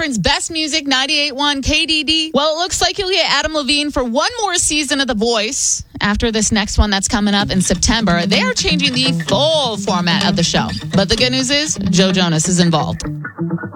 Akron's best music, 98.1 KDD. Well, it looks like you'll get Adam Levine for one more season of The Voice. After this next one that's coming up in September, they are changing the full format of the show. But the good news is, Joe Jonas is involved.